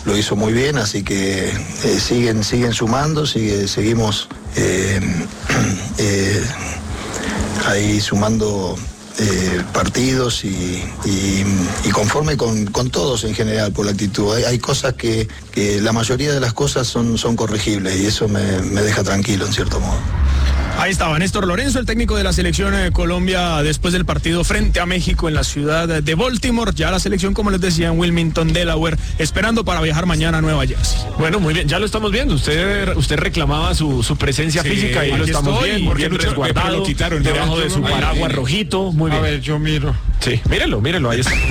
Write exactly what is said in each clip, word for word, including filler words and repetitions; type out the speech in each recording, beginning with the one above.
lo hizo muy bien, así que eh, siguen, siguen sumando, sigue, seguimos eh, eh, ahí sumando eh, partidos y, y, y conforme con, con todos en general por la actitud. Hay, hay cosas que, que la mayoría de las cosas son, son corregibles y eso me, me deja tranquilo en cierto modo. Ahí estaba Néstor Lorenzo, el técnico de la selección de Colombia después del partido frente a México en la ciudad de Baltimore. Ya la selección, como les decía, en Wilmington, Delaware, esperando para viajar mañana a Nueva Jersey. Bueno, muy bien, ya lo estamos viendo. Usted usted reclamaba su, su presencia sí, física y lo estamos estoy, viendo, bien resguardado, lo quitaron, debajo de su no paraguas ay, rojito. Muy bien. A ver, yo miro. Sí, mírelo, mírelo, ahí está.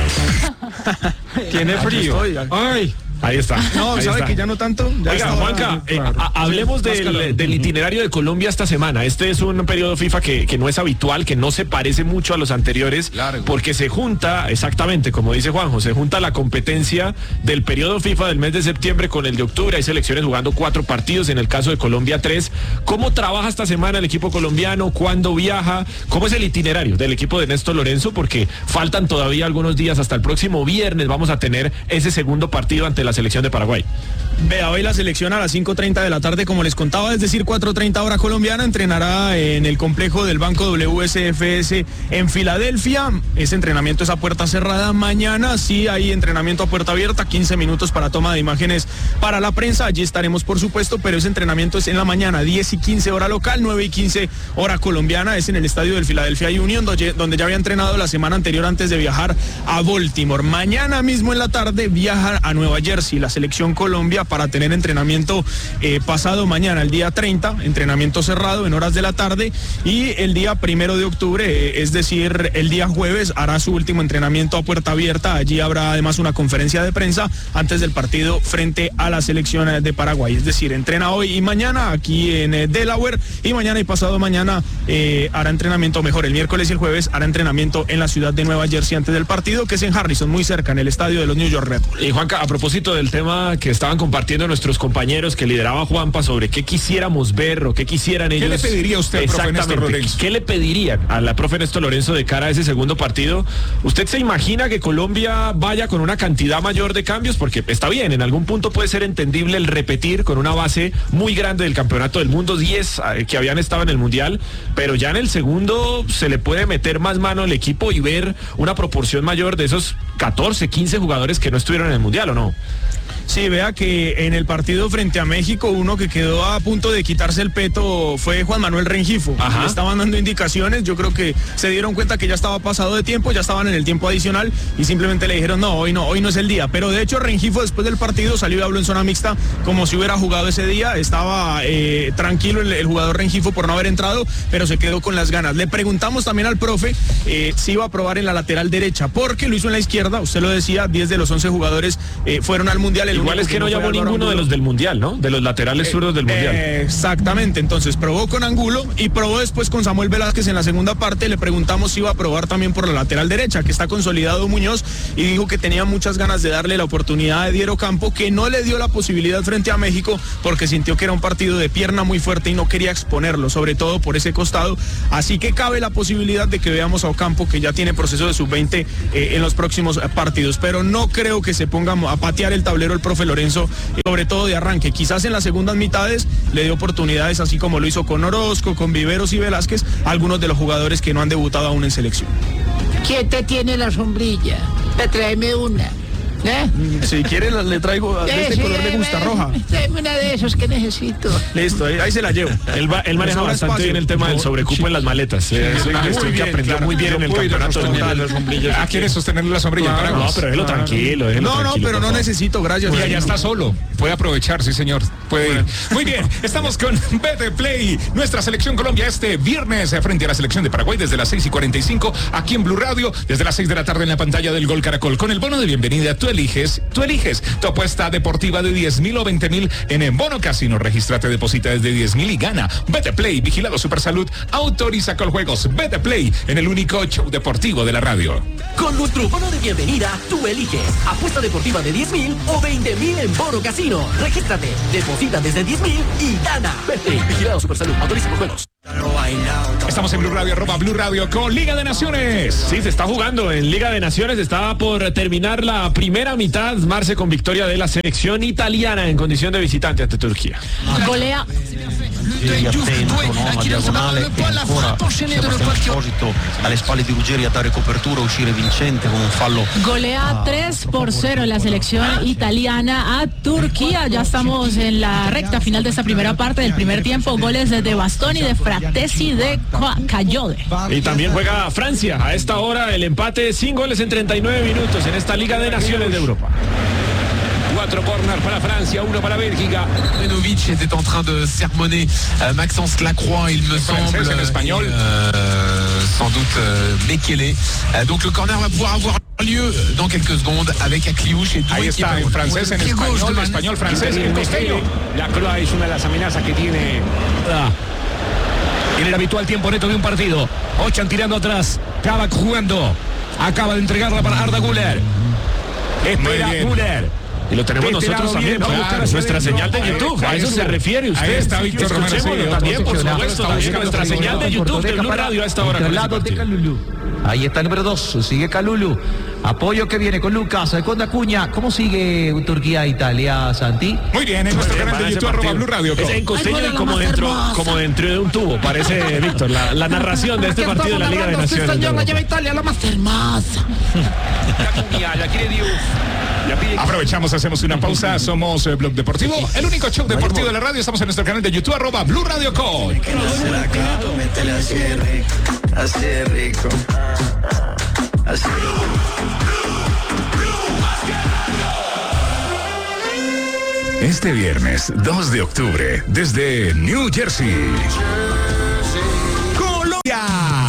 Tiene frío. Ay. Ahí está. No, ahí sabe está. que ya no tanto. Ya Oiga, Juanca, eh, claro. a, hablemos del, del itinerario de Colombia esta semana. Este es un periodo FIFA que, que no es habitual, que no se parece mucho a los anteriores, Largo. porque se junta, exactamente, como dice Juanjo, se junta la competencia del periodo FIFA del mes de septiembre con el de octubre. Hay selecciones jugando cuatro partidos, en el caso de Colombia tres. ¿Cómo trabaja esta semana el equipo colombiano? ¿Cuándo viaja? ¿Cómo es el itinerario del equipo de Néstor Lorenzo? Porque faltan todavía algunos días hasta el próximo viernes. Vamos a tener ese segundo partido ante la selección de Paraguay. Vea, hoy la selección a las cinco treinta de la tarde, como les contaba, es decir, cuatro treinta hora colombiana, entrenará en el complejo del Banco W S F S en Filadelfia. Ese entrenamiento es a puerta cerrada. Mañana sí hay entrenamiento a puerta abierta, quince minutos para toma de imágenes para la prensa. Allí estaremos, por supuesto, pero ese entrenamiento es en la mañana, diez y quince hora local, nueve y quince hora colombiana. Es en el estadio del Philadelphia Union, donde, donde ya había entrenado la semana anterior antes de viajar a Baltimore. Mañana mismo en la tarde viaja a Nueva Jersey la selección Colombia para tener entrenamiento eh, pasado mañana, el día treinta, entrenamiento cerrado en horas de la tarde, y el día primero de octubre, eh, es decir, el día jueves, hará su último entrenamiento a puerta abierta. Allí habrá además una conferencia de prensa antes del partido frente a la selección de Paraguay. Es decir, entrena hoy y mañana aquí en eh, Delaware, y mañana y pasado mañana eh, hará entrenamiento, mejor, el miércoles y el jueves hará entrenamiento en la ciudad de Nueva Jersey antes del partido, que es en Harrison, muy cerca, en el estadio de los New York Red Bulls. Y Juanca, a propósito del tema que estaban compartiendo nuestros compañeros que lideraba Juanpa sobre qué quisiéramos ver o qué quisieran ellos. ¿Qué le pediría usted, profe Néstor Lorenzo? ¿Qué le pedirían a la profe Néstor Lorenzo de cara a ese segundo partido? ¿Usted se imagina que Colombia vaya con una cantidad mayor de cambios? Porque está bien, en algún punto puede ser entendible el repetir con una base muy grande del campeonato del mundo, diez que habían estado en el mundial, pero ya en el segundo se le puede meter más mano al equipo y ver una proporción mayor de esos catorce, quince jugadores que no estuvieron en el mundial, ¿o no? Sí, vea que en el partido frente a México, uno que quedó a punto de quitarse el peto fue Juan Manuel Rengifo. Ajá. Le estaban dando indicaciones, yo creo que se dieron cuenta que ya estaba pasado de tiempo, ya estaban en el tiempo adicional y simplemente le dijeron no, hoy no, hoy no es el día. Pero de hecho Rengifo después del partido salió y habló en zona mixta como si hubiera jugado ese día. Estaba eh, tranquilo el, el jugador Rengifo por no haber entrado, pero se quedó con las ganas. Le preguntamos también al profe eh, si iba a probar en la lateral derecha, porque lo hizo en la izquierda, usted lo decía, diez de los once jugadores eh, fueron al mundial. El Igual es que no, no llamó ninguno de los del mundial, ¿no? De los laterales eh, zurdos del mundial. Eh, exactamente, entonces probó con Angulo y probó después con Samuel Velázquez en la segunda parte. Le preguntamos si iba a probar también por la lateral derecha, que está consolidado Muñoz, y dijo que tenía muchas ganas de darle la oportunidad a Diego Campo, que no le dio la posibilidad frente a México porque sintió que era un partido de pierna muy fuerte y no quería exponerlo, sobre todo por ese costado. Así que cabe la posibilidad de que veamos a Ocampo, que ya tiene proceso de sub veinte eh, en los próximos partidos, pero no creo que se ponga a patear el tablero el profe Lorenzo, sobre todo de arranque. Quizás en las segundas mitades le dio oportunidades, así como lo hizo con Orozco, con Viveros y Velázquez, algunos de los jugadores que no han debutado aún en selección. ¿Quién te tiene la sombrilla? Tráeme una. ¿Eh? Si quiere le traigo de este sí, color, le gusta me, roja. Tráeme una de esos que necesito. Listo, ahí, ahí se la llevo. Él, va, él maneja bastante espacio. bien el tema del sobrecupo en las maletas. Sí, es una cuestión que aprendió claro. muy bien en el campeonato del mundial. Ah, ¿quiere sostener la sombrilla? Claro, no, pero déjelo tranquilo. Déjelo no, tranquilo, no, pero no favor. necesito, gracias. Ya, ya está solo. Puede aprovechar, sí, señor. Puede ir. Muy bien, estamos con Bete Play. Nuestra selección Colombia este viernes frente a la selección de Paraguay desde las seis y cuarenta y cinco aquí en Blue Radio, desde las seis de la tarde en la pantalla del Gol Caracol. Con el bono de bienvenida, tú eliges, tú eliges tu apuesta deportiva de diez mil o veinte mil en el Bono Casino. Regístrate, deposita desde diez mil y gana. Bete Play, vigilado Supersalud, autoriza Coljuegos. Bete Play en el único show deportivo de la radio. Con nuestro bono de bienvenida, tú eliges apuesta deportiva de diez mil o veinte mil en Bono Casino. Regístrate, deposita desde diez mil y gana. Bete Play, vigilado Supersalud, autoriza Coljuegos. Estamos en Blue Radio, arroba Blue Radio con Liga de Naciones. Sí, se está jugando en Liga de Naciones. Está por terminar la primera mitad. Marce con victoria de la selección italiana en condición de visitante ante Turquía. Golea. Ruggeri attento, no? La diagonale e ancora Sebastiano Esposito alle spalle di Ruggeri a dare copertura, uscire vincente con un fallo. Golea tres por cero la selección italiana a Turquía. Ya estamos en la recta final de esta primera parte del primer tiempo. Goles de Bastoni, de Fratesi, de Cayode. Y también juega Francia. A esta hora el empate sin goles en treinta y nueve minutos en esta Liga de Naciones de Europa. Cuatro corners para Francia, uno para Bélgica. Brenovic était en train de sermonner euh, Maxence Lacroix, il me semble. En espagnol. Euh, sans doute euh, Bekele. Euh, donc le corner va pouvoir avoir lieu dans quelques secondes avec Akliouche et Doué. Ahí está, en francés, en español, español, francés y en costeño. Lacroix es una de las amenazas que tiene. En el habitual tiempo neto de un partido. Ochan tirando atrás. Kavak jugando. Acaba de entregarla para Arda Güler. Espera Güler. Y lo tenemos Este nosotros lado también, viene, ¿no? claro, nuestra señal de YouTube. A eso se refiere usted. Ahí está Víctor Romero. Escuchémoslo también, por supuesto, también nuestra señal de YouTube de Blue Radio a esta hora. Al lado de Calulu. Ahí está el número dos, sigue Calulu. Apoyo que viene con Lucas, con Acuña. ¿Cómo sigue Turquía-Italia, Santi? Muy bien, en nuestro canal de YouTube, arroba Blue Radio. Es en costeño y como dentro, como dentro de un tubo, parece, Víctor, la, la narración de este partido de la Liga de Naciones. Lleva Italia la más hermosa. La quiere Diouf. Aprovechamos, hacemos una pausa. Somos eh, Blog Deportivo, el único show deportivo de la radio. Estamos en nuestro canal de YouTube, arroba Blue Radio Co. Así rico. Así rico. Este viernes dos de octubre, desde New Jersey, Colombia,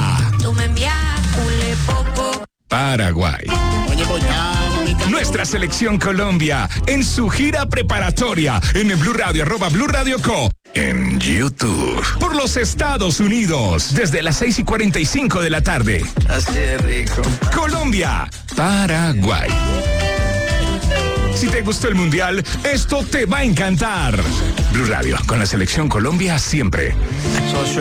Paraguay. Nuestra selección Colombia en su gira preparatoria en el Blue Radio, arroba Blue Radio Co. En YouTube. Por los Estados Unidos, desde las seis y cuarenta y cinco de la tarde. Así rico. Colombia, Paraguay. Si te gustó el Mundial, esto te va a encantar. Blue Radio, con la selección Colombia siempre.